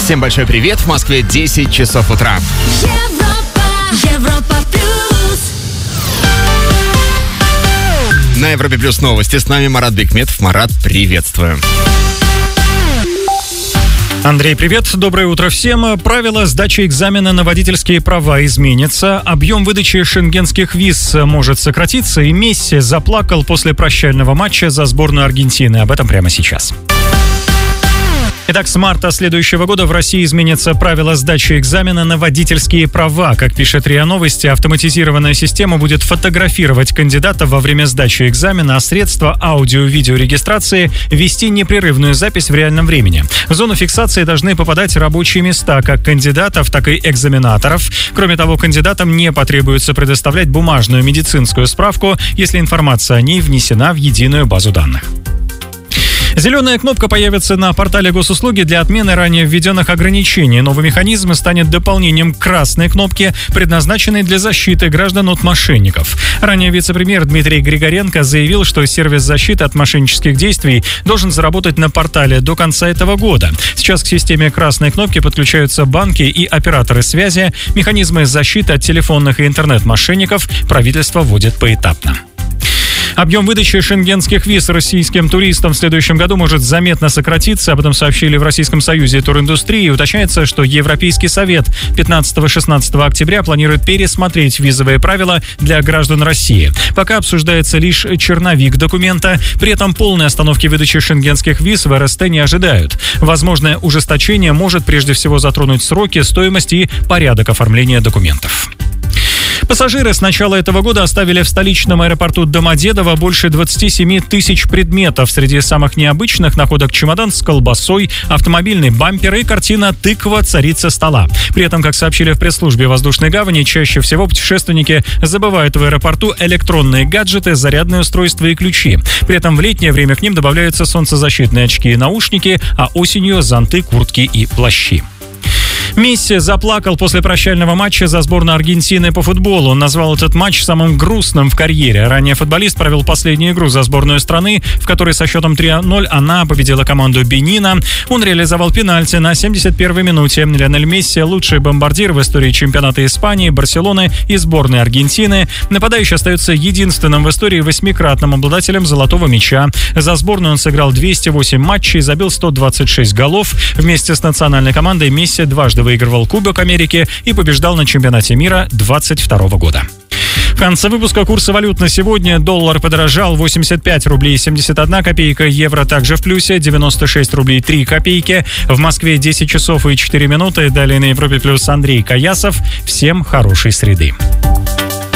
Всем большой привет. В Москве 10 часов утра. Европа плюс. На Европе плюс новости. С нами Марат Бекметов. Марат, приветствую. Андрей, привет. Доброе утро всем. Правила сдачи экзамена на водительские права изменятся. Объем выдачи шенгенских виз может сократиться. И Месси заплакал после прощального матча за сборную Аргентины. Об этом прямо сейчас. Итак, с марта следующего года в России изменятся правила сдачи экзамена на водительские права. Как пишет РИА Новости, автоматизированная система будет фотографировать кандидата во время сдачи экзамена, а средства аудио-видеорегистрации вести непрерывную запись в реальном времени. В зону фиксации должны попадать рабочие места как кандидатов, так и экзаменаторов. Кроме того, кандидатам не потребуется предоставлять бумажную медицинскую справку, если информация о ней внесена в единую базу данных. Зеленая кнопка появится на портале госуслуги для отмены ранее введенных ограничений. Новый механизм станет дополнением к красной кнопке, предназначенной для защиты граждан от мошенников. Ранее вице-премьер Дмитрий Григоренко заявил, что сервис защиты от мошеннических действий должен заработать на портале до конца этого года. Сейчас к системе красной кнопки подключаются банки и операторы связи. Механизмы защиты от телефонных и интернет-мошенников правительство вводит поэтапно. Объем выдачи шенгенских виз российским туристам в следующем году может заметно сократиться. Об этом сообщили в Российском союзе туриндустрии. Уточняется, что Европейский совет 15-16 октября планирует пересмотреть визовые правила для граждан России. Пока обсуждается лишь черновик документа. При этом полной остановки выдачи шенгенских виз в РСТ не ожидают. Возможное ужесточение может прежде всего затронуть сроки, стоимость и порядок оформления документов. Пассажиры с начала этого года оставили в столичном аэропорту Домодедово больше 27 тысяч предметов. Среди самых необычных находок чемодан с колбасой, автомобильный бампер и картина «Тыква царица стола». При этом, как сообщили в пресс-службе воздушной гавани, чаще всего путешественники забывают в аэропорту электронные гаджеты, зарядные устройства и ключи. При этом в летнее время к ним добавляются солнцезащитные очки и наушники, а осенью зонты, куртки и плащи. Месси заплакал после прощального матча за сборную Аргентины по футболу. Он назвал этот матч самым грустным в карьере. Ранее футболист провел последнюю игру за сборную страны, в которой со счетом 3-0 она победила команду Бенина. Он реализовал пенальти на 71-й минуте. Лионель Месси – лучший бомбардир в истории чемпионата Испании, Барселоны и сборной Аргентины. Нападающий остается единственным в истории восьмикратным обладателем золотого мяча. За сборную он сыграл 208 матчей, забил 126 голов. Вместе с национальной командой Месси дважды выигрывал Кубок Америки и побеждал на чемпионате мира 2022 года. В конце выпуска курсы валют на сегодня. Доллар подорожал: 85 рублей 71 копейка, евро также в плюсе, 96 рублей 3 копейки. В Москве 10 часов и 4 минуты. Далее на Европе плюс Андрей Каясов. Всем хорошей среды.